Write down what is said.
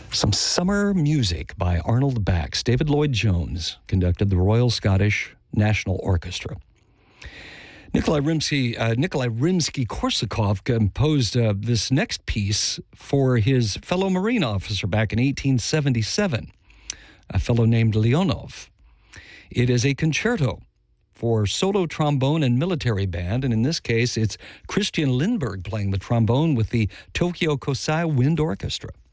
Some summer music by Arnold Bax. David Lloyd Jones conducted the Royal Scottish National Orchestra. Nikolai Rimsky-Korsakov composed this next piece for his fellow Marine officer back in 1877, a fellow named Leonov. It is a concerto for solo trombone and military band, and in this case, it's Christian Lindbergh playing the trombone with the Tokyo Kosai Wind Orchestra.